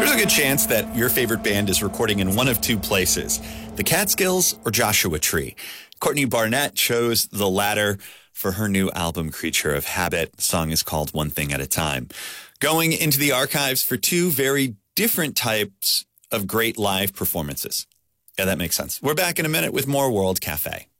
There's a good chance that your favorite band is recording in one of two places, the Catskills or Joshua Tree. Courtney Barnett chose the latter for her new album, Creature of Habit. The song is called One Thing at a Time. Going into the archives for two very different types of great live performances. Yeah, that makes sense. We're back in a minute with more World Cafe.